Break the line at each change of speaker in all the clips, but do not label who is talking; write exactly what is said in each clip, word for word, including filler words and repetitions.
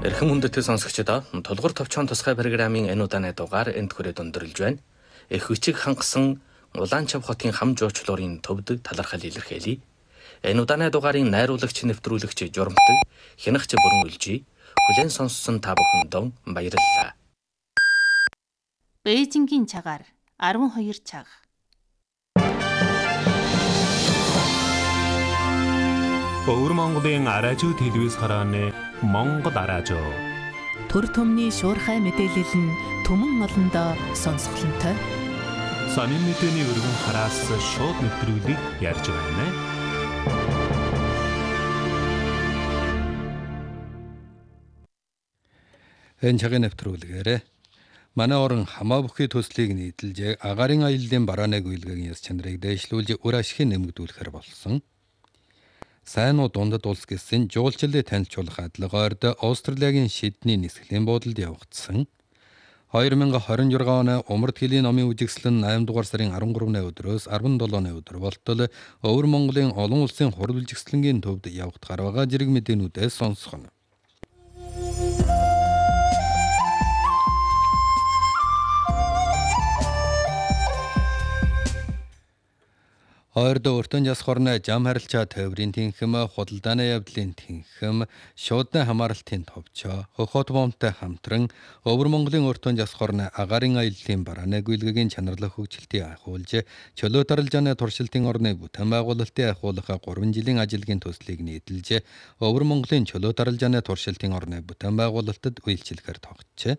Эрхэм хүндэтгэл сонсогчдоо тулгуур товчхон тусгай программын энэ удааны дугаар энд хүрээд өндөрлж байна. Эх хүчиг хангасан Улаанчав хотын хам жуучлуурын төвд талархал илэрхийлье. Энэ удааны дугаарын найруулагч нэвтрүүлэгч журамтаг хянагч бүрэн үлжий. Хүлээн сонссон та бүхэндээ баярлалаа.
Бээжингийн цагаар арван хоёр цаг.
Өвөр Монголын аражуу телевиз харааны Монгол аражуу.
Төр төмний шуурхай мэдээлэл нь түмэн олондоо сонсголонтой.
Санин мэдээний өргөн хараас шууд нэвтрүүлгийг ярьж байна.
Энэ цагийн нэвтрүүлгээр манай орон хамаа бүхий төслийг нийтэлж агарын аяллаа барааныг үйлгэгийн яс чанарыг дэвшлүүлж үр ашиг нэмэгдүүлэхээр болсон. Сайн уу дундад улс гэсэн жуулчлалыг танилцуулах адлагаард Австралийн Сидней нисгэлийн буудалд явагдсан. две тысячи двадцать шесть оны Умард хилийн номын үжигсэл нь eight дугаар сарын thirteen-ны өдрөөс seventeen-ны өдөр болтол Өвөр Монголын олон улсын хурал үжигслэнгийн төвд явагдахаар байгаа зэрэг мэдээнүүдээс сонсгоно. Хоёрд өртөн яс хорны жам харилцаа төврийн тэнхэм худалдааны явдлын тэнхэм шуудны хамааралтын товчоо хохот бомтой хамтран Өвөр Монголын өртөн яс хорны агарын аяллаа барааны гүйлгэгийн чанарлах хөгжилтийг ахиулж чөлөө даралжааны туршилтын орны бүтээн байгуулалтын ахиулах three жилийн ажилгийн төслийг нийтэлж Өвөр Монголын чөлөө даралжааны туршилтын орны бүтээн байгуулалтад үйлчлэхээр тогтжээ.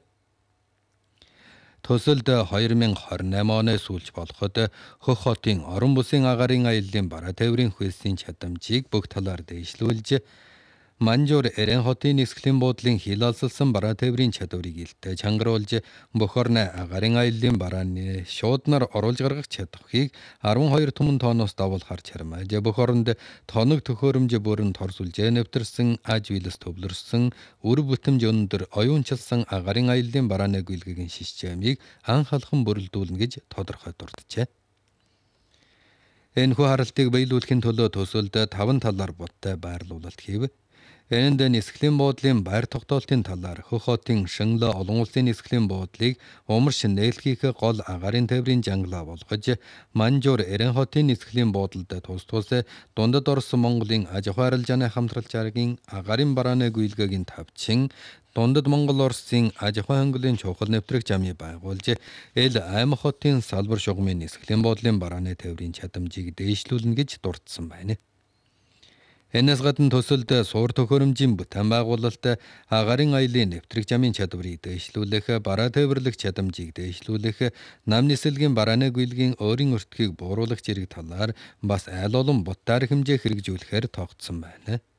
Төсөлд two thousand twenty-eight оны сүүлж болоход хөх хотын орон бүсийн агарын аяллаа бараа тээврийн хүйсийн чадамжийг бүх талаар дэвшлүүлж Манжуур Эрен хотын нисгэлийн буудлын хил алсалсан бараа тээврийн чадварыг илтэй чангаруулж бүх орны агарын аяллаа барааны шууднаар оруулж гаргах чадварыг twelve түмэн тонноос давал харж хармаж бүх оронд тоног төхөөрөмж бүрэн торсулж нэвтэрсэн аж вилс төвлөрсөн үр бүтэмж өндөр оюунчилсан агарын аяллаа барааны гүйлгэгийн шишжээмийг анхаалхан бүрэлдүүлнэ гэж тодорхой дурджээ. Энэхүү харалтыг биелүүлэхийн төлөө төсөлд таван талаар бодтой байрлуулалт хийв. Энд нисгэлийн буудлын байр тогтоолтын талаар хөх хотын Шэнлэ олон улсын нисгэлийн буудлыг умар шинэлхийх гол агарын тээврийн жанглаа болгож Манжуур Эрен хотын нисгэлийн буудалд тус тус дундад орсон Монголын аж ахуй арилжааны хамтралчаагийн агарын барааны гүйлгэгийн тавчин дундад Монгол Орсын аж ахуй хангалтын чухал нэвтрэх замыг байгуулж эл аймаг хотын салбар шугамын нисгэлийн буудлын барааны тээврийн чадамжийг дэвшлүүлнэ гэж дурдсан байна. Энэс гадна төсөлд суур төхөөрөмжийн бүтээн байгуулалт агарын аяллаа нэвтрэх замын чадварыг дэвшлүүлэх, бараа тээвэрлэх чадамжийг дэвшлүүлэх, нам нисэлгийн барааны гүйлгийн өөрийн өртгийг бууруулах зэрэг талаар бас айл олон бут дарга хэмжээ хэрэгжүүлэхээр тогтсон байна.